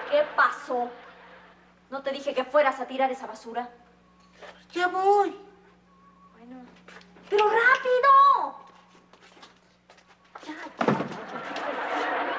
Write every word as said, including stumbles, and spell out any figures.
¿Qué pasó? ¿No te dije que fueras a tirar esa basura? Ya voy. Bueno. ¡Pero rápido!